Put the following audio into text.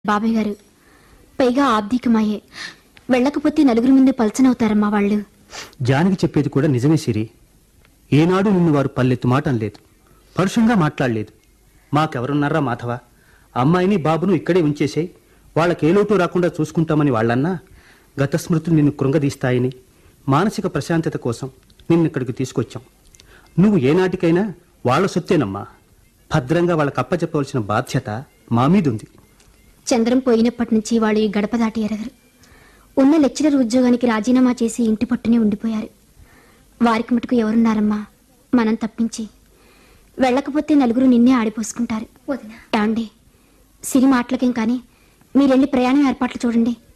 బాబాయ్ గారు పైగా ఆబ్దికమాయే వెళ్ళకపోతే నలుగురి ముందు పలచనవుతారమ్మా వాళ్ళు. జానకి చెప్పేది కూడా నిజమే సిరి. ఏనాడు నిన్ను వారు పల్లెత్తు మాట అనలేదు, పరుషంగా మాట్లాడలేదు. మాకెవరున్నారా మాధవ, అమ్మాయిని బాబును ఇక్కడే ఉంచేసేయి, వాళ్ళకే లోటు రాకుండా చూసుకుంటామని వాళ్ళన్నా గత స్మృతులు నిన్ను కృంగదీస్తాయని మానసిక ప్రశాంతత కోసం నిన్నిక్కడికి తీసుకొచ్చాం. నువ్వు ఏనాటికైనా వాళ్ళ సొత్తేనమ్మా. భద్రంగా వాళ్ళకి అప్పచెప్పవలసిన బాధ్యత మా మీదుంది. చంద్రం పోయినప్పటి నుంచి వాళ్ళు ఈ గడప దాటి ఎరగరు. ఉన్న లెక్చరర్ ఉద్యోగానికి రాజీనామా చేసి ఇంటి పట్టునే ఉండిపోయారు. వారికి మటుకు ఎవరున్నారమ్మా మనం తప్పించి? వెళ్ళకపోతే నలుగురు నిన్నే ఆడిపోసుకుంటారు. ఏమండి, సిరి మాటలకేం కానీ మీరెళ్ళి ప్రయాణం ఏర్పాట్లు చూడండి.